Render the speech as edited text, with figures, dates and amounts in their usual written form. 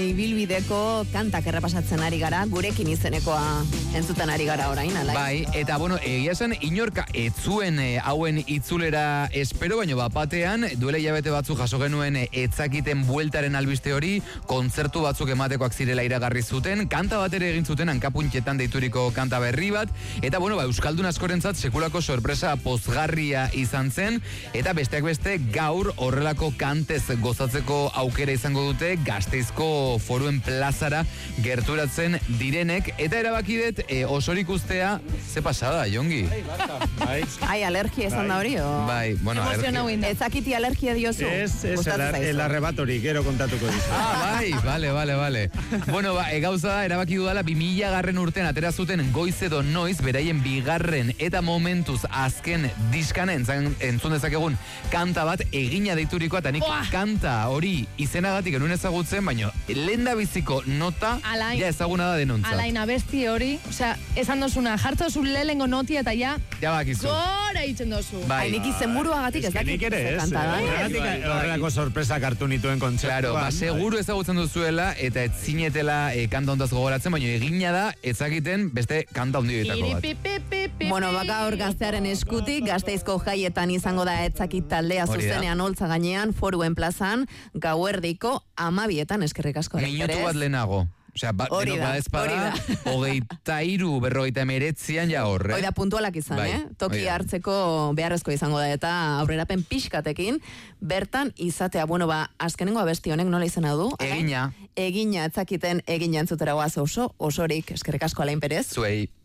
Ibilbideko kantak errepasatzen ari gara, gurekin izenekoa entzuten ari gara orain, ala? Bai, eta egia esan inorka etzuen hauen itzulera espero, baino bapatean duela hilabete batzuk jaso genuen etzakiten bueltaren albiste hori, kontzertu batzuk ematekoak zirela iragarri zuten, kanta bat ere egin zuten hankapuntxetan deituriko kanta berri bat, eta euskaldun askorentzat sekulako sorpresa pozgarria izan zen, eta besteak beste gaur horrelako kantez gozatzeko aukera izango dute Gasteizko Foruen plazara gerturatzen direnek, eta erabaki dut osorik ustea, ze pasada, Jongi? Ai, alergia izan da hori, o? Bai, bueno, alergia. Ezakiti alergia diozu? El arrebatori, gero kontatuko dizu. Bai, vale. Bueno, gauza da, erabaki dudala, 2000 urtean atera zuten Goiz edo Noiz, beraien bigarren eta momentuz azken diskan entzun dezakegun kanta bat egina deiturikoa, eta nik kanta hori izenagatik genuen ezagutzen, baina lenda biziko nota ja ezaguna da denontzat. Alain abesti hori, osea, esan dozuna, jartu zu lehengo notia eta ja bakizu. Gora itzen dozu. Bai, nik izenburuagatik ez dakit kanta da. Horrelako sorpresak hartu nituen kontzertuan. Claro, seguru ezagutzen duzuela eta ez zinetela kanta ondaz gogoratzen, baina egina da ezakiten beste kanta ondioetako bat. Bueno, gaur gaztearen eskutik, Gasteizko jaietan izango da etzakit taldea zuzenean holtza gainean, Foruen plazan, gauerdiko 12 eskerrik asko. Minutu bat lehenago. Osea, denok badezpada, 23:49 ja horre. Hoi da puntualak izan, Toki hartzeko beharrezko izango da, eta aurrerapen pixkatekin, bertan izatea, azkenengo abesti honek nola izena du? Egina. Egina, etzakiten egina entzutera goaz osorik, eskerrik asko Alain Perez. Zuei.